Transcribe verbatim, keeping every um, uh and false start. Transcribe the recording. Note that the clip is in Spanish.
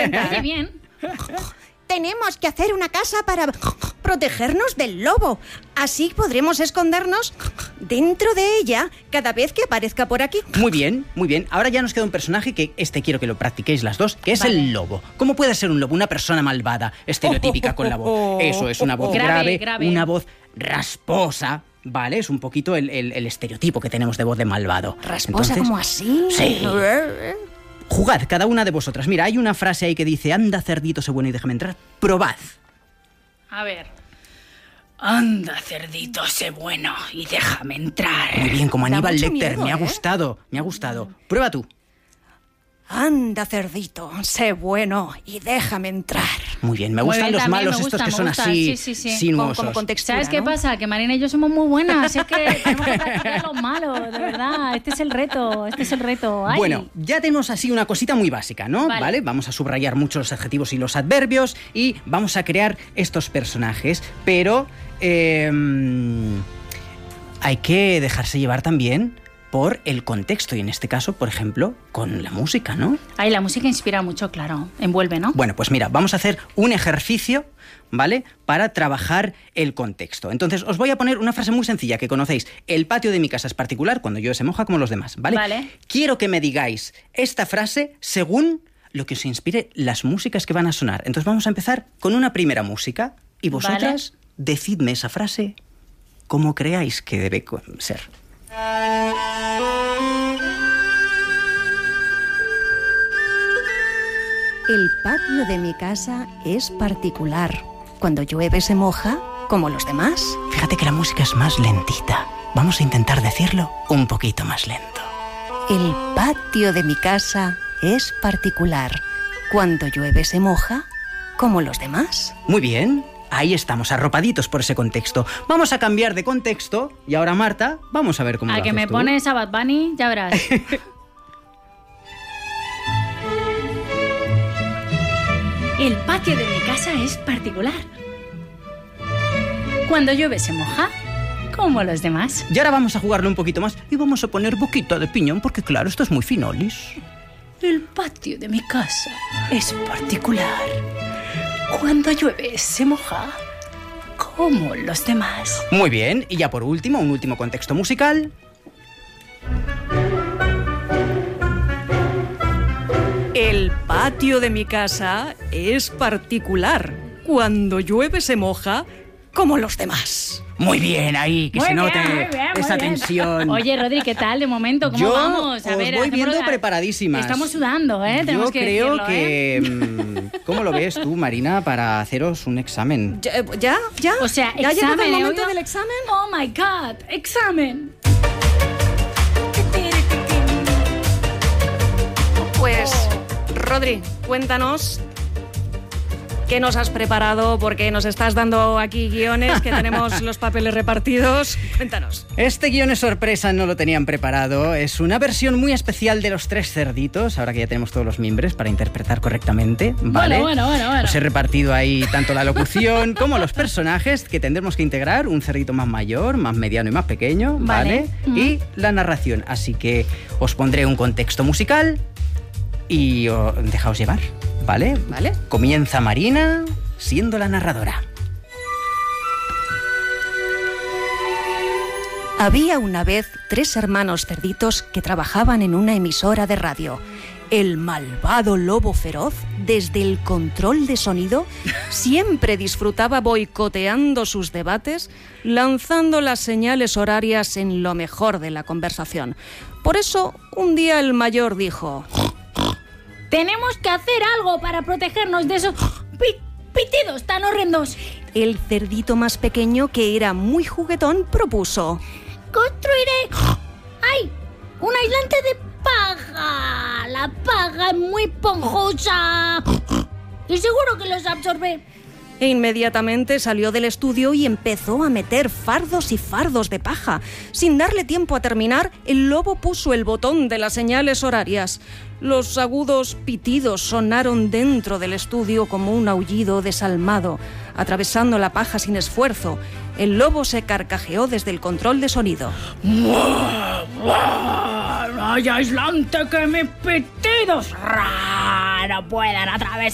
intentar. Oye, bien. Tenemos que hacer una casa para protegernos del lobo. Así podremos escondernos dentro de ella cada vez que aparezca por aquí. Muy bien, muy bien. Ahora ya nos queda un personaje que este quiero que lo practiquéis las dos, que es Vale. el lobo. ¿Cómo puede ser un lobo? Una persona malvada, estereotípica con la voz. Eso es una voz Grave, grave, grave. una voz rasposa, ¿vale? Es un poquito el, el- el estereotipo que tenemos de voz de malvado. Rasposa Entonces, como así. Sí. Jugad, cada una de vosotras. Mira, hay una frase ahí que dice: anda, cerdito, sé bueno y déjame entrar. Probad. A ver. Anda, cerdito, sé bueno y déjame entrar. Muy bien, como Da Aníbal mucho Lecter. miedo, me ha ¿eh? gustado, me ha gustado. Prueba tú. Anda, cerdito, sé bueno y déjame entrar. Muy bien, me Muy gustan bien, los también malos me estos gusta, que me son gusta. así, Sí, sí, sí. sinuosos. Como con textura, ¿Sabes qué ¿no? pasa? Que Marina y yo somos muy buenas. Es que tenemos que practicar los malos, de verdad. Este es el reto, este es el reto. Ay. Bueno, ya tenemos así una cosita muy básica, ¿no? Vale. Vamos a subrayar mucho los adjetivos y los adverbios y vamos a crear estos personajes, pero eh, hay que dejarse llevar también por el contexto y en este caso, por ejemplo, con la música, ¿no? Ay, la música inspira mucho, claro. Envuelve, ¿no? Bueno, pues mira, vamos a hacer un ejercicio, ¿vale? Para trabajar el contexto. Entonces, os voy a poner una frase muy sencilla que conocéis. El patio de mi casa es particular, cuando llueve se moja como los demás, ¿vale? Vale. Quiero que me digáis esta frase según lo que os inspire las músicas que van a sonar. Entonces, vamos a empezar con una primera música y vosotras decidme esa frase como creáis que debe co- ser. El patio de mi casa es particular. Cuando llueve se moja, como los demás. Fíjate que la música es más lentita. Vamos a intentar decirlo un poquito más lento. El patio de mi casa es particular. Cuando llueve se moja, como los demás. Muy bien, ahí estamos, arropaditos por ese contexto. Vamos a cambiar de contexto y ahora, Marta, vamos a ver cómo A lo que haces me tú. pones a Bad Bunny, ya verás. El patio de mi casa es particular. Cuando llueve se moja, como los demás. Y ahora vamos a jugarlo un poquito más y vamos a poner boquita de piñón porque, claro, esto es muy finolis. El patio de mi casa es particular. Cuando llueve se moja, como los demás. Muy bien, y ya por último, un último contexto musical. El patio de mi casa es particular. Cuando llueve se moja, como los demás. Muy bien, ahí, que Muy se bien, note muy bien, muy esa bien. tensión. Oye, Rodri, ¿qué tal de momento? ¿Cómo Yo vamos? os voy hacemos viendo la- preparadísimas. Estamos sudando, ¿eh? Tenemos Yo que creo decirlo, ¿eh? que... mm, ¿Cómo lo ves tú, Marina, para haceros un examen? ¿Ya? ¿Ya? ¿Ya? O sea, ¿Ya ha llegado examen, el ¿eh, momento oiga? del examen? Oh my God, examen. Pues, Rodri, cuéntanos qué nos has preparado, porque nos estás dando aquí guiones, que tenemos los papeles repartidos. Cuéntanos. Este guión es sorpresa, no lo tenían preparado. Es una versión muy especial de Los Tres Cerditos, ahora que ya tenemos todos los miembros para interpretar correctamente, ¿vale? Bueno, bueno, bueno, bueno. Os he repartido ahí tanto la locución como los personajes que tendremos que integrar, un cerdito más mayor, más mediano y más pequeño, ¿vale? Vale. Y la narración, así que os pondré un contexto musical y oh, dejaos llevar, ¿vale? Vale. Comienza Marina siendo la narradora. Había una vez tres hermanos cerditos que trabajaban en una emisora de radio. El malvado lobo feroz, desde el control de sonido, siempre disfrutaba boicoteando sus debates, lanzando las señales horarias en lo mejor de la conversación. Por eso, un día el mayor dijo: Tenemos que hacer algo para protegernos de esos pi- pitidos tan horrendos. El cerdito más pequeño, que era muy juguetón, propuso: Construiré... ¡Ay! Un aislante de paja. La paja es muy esponjosa. Y seguro que los absorbe. E inmediatamente salió del estudio y empezó a meter fardos y fardos de paja. Sin darle tiempo a terminar, el lobo puso el botón de las señales horarias. Los agudos pitidos sonaron dentro del estudio como un aullido desalmado, atravesando la paja sin esfuerzo. El lobo se carcajeó desde el control de sonido. ¡Hay aislante que mis pitidos no puedan atravesar!